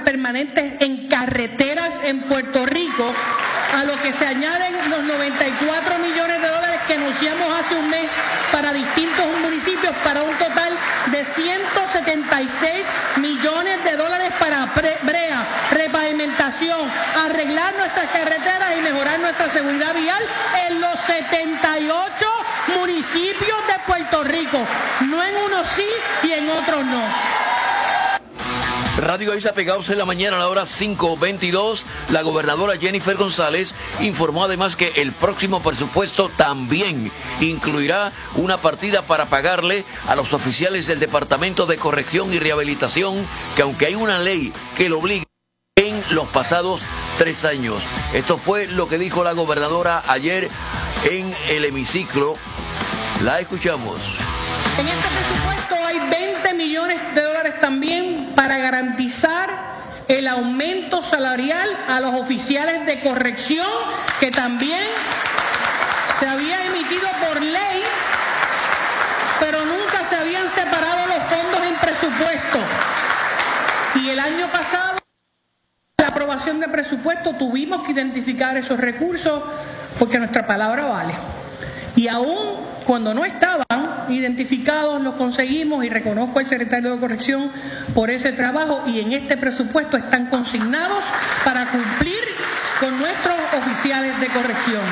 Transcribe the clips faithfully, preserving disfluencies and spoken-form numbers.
permanentes en carreteras en Puerto Rico, a lo que se añaden los noventa y cuatro millones de dólares que anunciamos hace un mes para distintos municipios, para un total de ciento setenta y seis millones de dólares para brea, repavimentación, arreglar nuestras carreteras y mejorar nuestra seguridad vial en los setenta y ocho municipios de Puerto Rico, no en unos sí y en otros no. Radio Avisa Pegados en la mañana a la hora cinco veintidós. La gobernadora Jennifer González informó además que el próximo presupuesto también incluirá una partida para pagarle a los oficiales del Departamento de Corrección y Rehabilitación, que aunque hay una ley que lo obliga en los pasados tres años. Esto fue lo que dijo la gobernadora ayer en el hemiciclo. La escuchamos. En este presupuesto hay veinte millones de dólares también para garantizar el aumento salarial a los oficiales de corrección, que también se había emitido por ley, pero nunca se habían separado los fondos en presupuesto. Y el año pasado, en la aprobación de presupuesto, tuvimos que identificar esos recursos porque nuestra palabra vale. Y aún cuando no estaban identificados, los conseguimos, y reconozco al secretario de Corrección por ese trabajo, y en este presupuesto están consignados para cumplir con nuestros oficiales de corrección.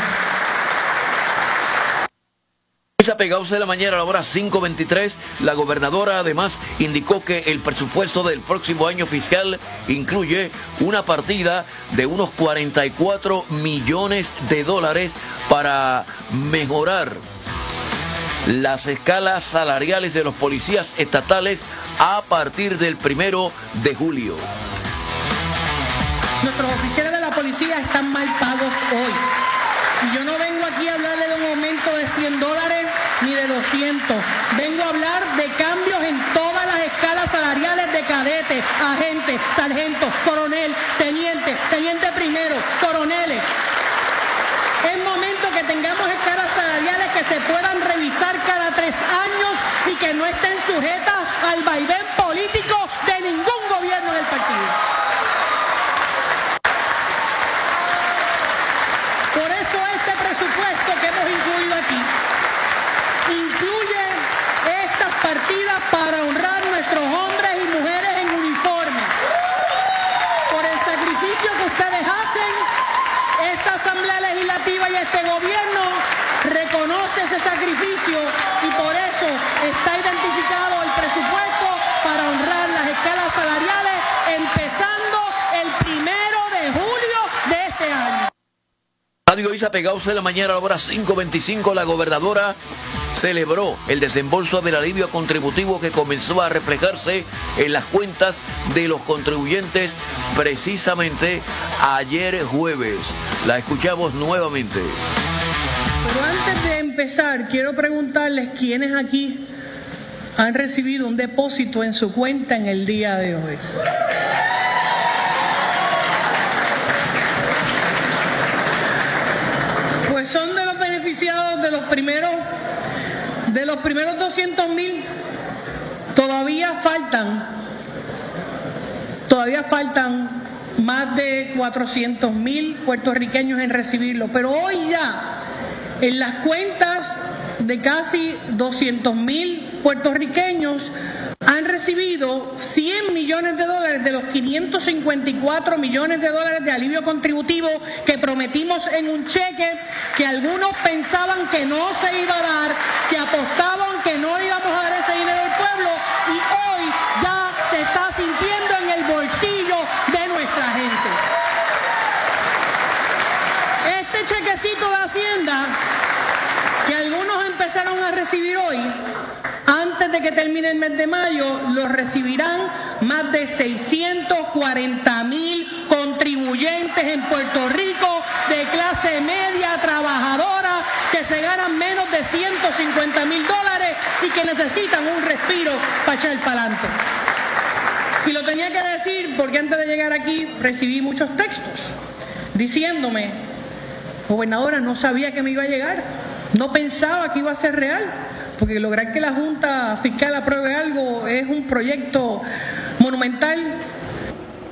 Pegados de la mañana a la hora cinco veintitrés, la gobernadora además indicó que el presupuesto del próximo año fiscal incluye una partida de unos cuarenta y cuatro millones de dólares para mejorar las escalas salariales de los policías estatales a partir del primero de julio. Nuestros oficiales de la policía están mal pagos hoy. Y yo no vengo aquí a hablarle de un aumento de cien dólares ni de doscientos. Vengo a hablar de cambios en todas las escalas salariales de cadete, agente, sargento, coronel, teniente, teniente primero, coroneles. Es momento que tengamos escalas salariales que se puedan revisar cada tres años y que no estén sujetas al vaivén político de ningún gobierno del partido. Por eso este presupuesto que hemos incluido aquí incluye estas partidas para honrar nuestros hombres y mujeres en uniforme. Por el sacrificio que ustedes hacen, esta Asamblea Legislativa y este gobierno reconoce ese sacrificio, y por eso está identificado el presupuesto para honrar las escalas salariales empezando el primero de julio de este año. Radio Avisa Pegados de la mañana a la hora cinco veinticinco, la gobernadora celebró el desembolso del alivio contributivo que comenzó a reflejarse en las cuentas de los contribuyentes precisamente ayer jueves. La escuchamos nuevamente. Pero antes de empezar, quiero preguntarles quiénes aquí han recibido un depósito en su cuenta en el día de hoy. Pues son de los beneficiados de los primeros de los primeros doscientos mil. Todavía faltan todavía faltan más de cuatrocientos mil puertorriqueños en recibirlo, pero hoy ya en las cuentas de casi doscientos mil puertorriqueños han recibido cien millones de dólares de los quinientos cincuenta y cuatro millones de dólares de alivio contributivo que prometimos en un cheque que algunos pensaban que no se iba a dar, que apostaban que no íbamos a dar ese dinero al pueblo, y hoy ya se está sintiendo en el bolsillo de nuestra gente. Este chequecito de Hacienda que algunos empezaron a recibir hoy, antes de que termine el mes de mayo, los recibirán más de seiscientos cuarenta mil contribuyentes en Puerto Rico de clase media trabajadora que se ganan menos de ciento cincuenta mil dólares y que necesitan un respiro para echar para adelante. Y lo tenía que decir porque antes de llegar aquí recibí muchos textos diciéndome: gobernadora, no sabía que me iba a llegar, no pensaba que iba a ser real, porque lograr que la Junta Fiscal apruebe algo es un proyecto monumental